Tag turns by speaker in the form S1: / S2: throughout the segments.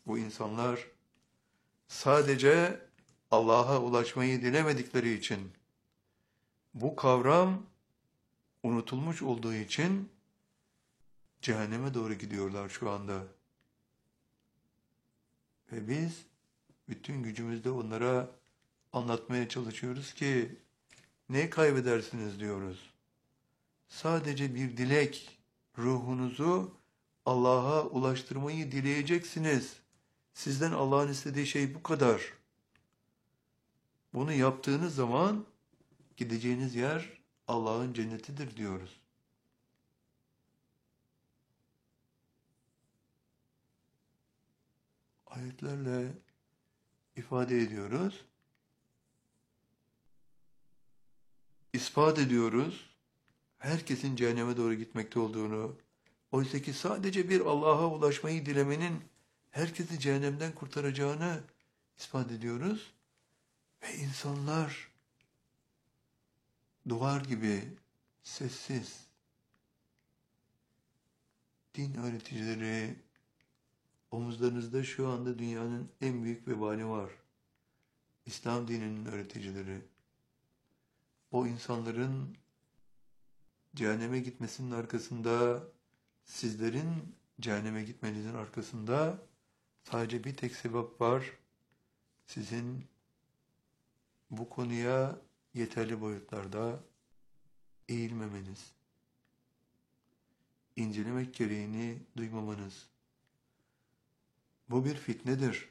S1: Bu insanlar sadece Allah'a ulaşmayı dilemedikleri için, bu kavram unutulmuş olduğu için cehenneme doğru gidiyorlar şu anda. Ve biz bütün gücümüzle onlara anlatmaya çalışıyoruz ki ne kaybedersiniz diyoruz. Sadece bir dilek, ruhunuzu Allah'a ulaştırmayı dileyeceksiniz. Sizden Allah'ın istediği şey bu kadar. Bunu yaptığınız zaman gideceğiniz yer Allah'ın cennetidir diyoruz. Ayetlerle ifade ediyoruz. İspat ediyoruz. Herkesin cehenneme doğru gitmekte olduğunu, oysa ki sadece bir Allah'a ulaşmayı dilemenin herkesi cehennemden kurtaracağını ispat ediyoruz. Ve insanlar duvar gibi sessiz, din öğreticileri, omuzlarınızda şu anda dünyanın en büyük vebali var. İslam dininin öğreticileri. O insanların cehenneme gitmesinin arkasında, sizlerin cehenneme gitmenizin arkasında sadece bir tek sebep var. Sizin bu konuya yeterli boyutlarda eğilmemeniz, incelemek gereğini duymamanız. Bu bir fitnedir.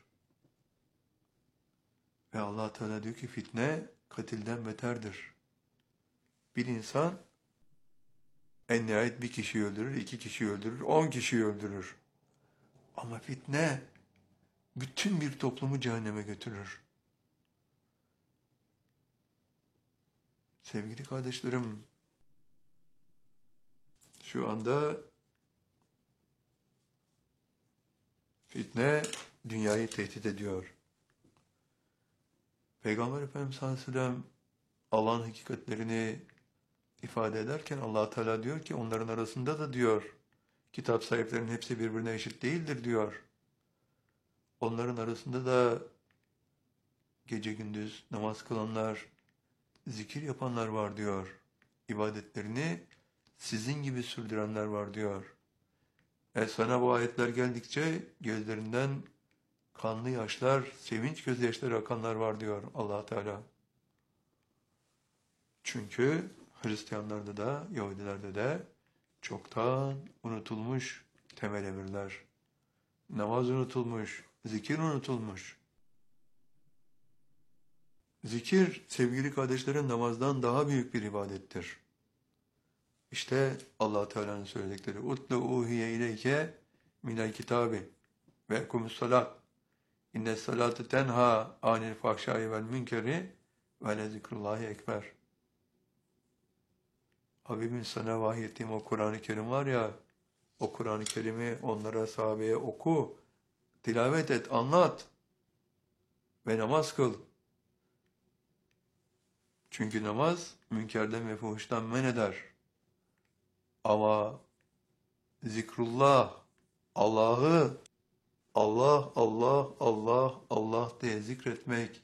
S1: Ve Allah Teala diyor ki fitne katilden beterdir. Bir insan en nihayet bir kişiyi öldürür, 2 kişiyi öldürür, 10 kişiyi öldürür. Ama fitne bütün bir toplumu cehenneme götürür. Sevgili kardeşlerim, şu anda fitne dünyayı tehdit ediyor. Peygamber Efendimiz sallallahu aleyhi ve sellem Allah'ın hakikatlerini ifade ederken Allah Teala diyor ki onların arasında da diyor kitap sahiplerinin hepsi birbirine eşit değildir diyor. Onların arasında da gece gündüz namaz kılanlar, zikir yapanlar var diyor. İbadetlerini sizin gibi sürdürenler var diyor. Sana bu ayetler geldikçe gözlerinden kanlı yaşlar, sevinç gözyaşları akanlar var diyor Allah Teala. Çünkü Hristiyanlarda da, Yahudilerde de çoktan unutulmuş temel emirler. Namaz unutulmuş, zikir unutulmuş. Zikir, sevgili kardeşlerim, namazdan daha büyük bir ibadettir. İşte Allah Teala'nın söyledikleri utlu uhiye ileyke minel kitabi ve ekumus salat inne salate tenha anil fahşai vel münkeri ve le zikrullahi ekber. Habibimin sana vahyettiğim o Kur'an-ı Kerim var ya, o Kur'an-ı Kerim'i onlara, sahabeye oku, tilavet et, anlat ve namaz kıl. Çünkü namaz münkerden ve fuhuştan men eder. Ama zikrullah, Allah'ı Allah, Allah, Allah, Allah diye zikretmek,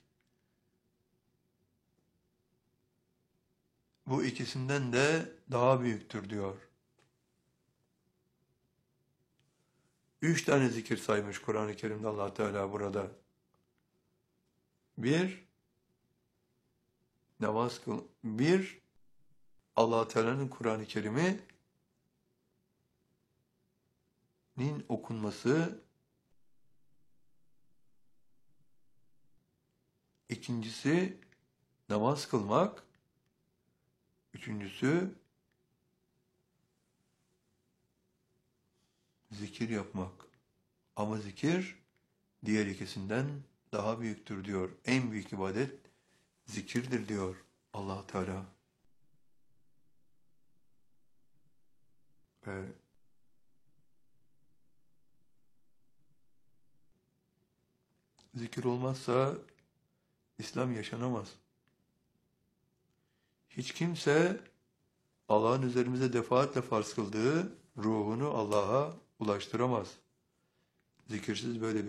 S1: bu ikisinden de daha büyüktür diyor. 3 tane zikir saymış Kur'an-ı Kerim'de Allah Teala burada. 1, namaz kıl. 1, Allah Teala'nın Kur'an-ı Kerim'inin okunması. İkincisi namaz kılmak. Üçüncüsü zikir yapmak. Ama zikir diğer ikisinden daha büyüktür diyor. En büyük ibadet zikirdir diyor Allah Teala. Ve zikir olmazsa İslam yaşanamaz. Hiç kimse Allah'ın üzerimize defaatle farz kıldığı ruhunu Allah'a ulaştıramaz. Zikirsiz böyle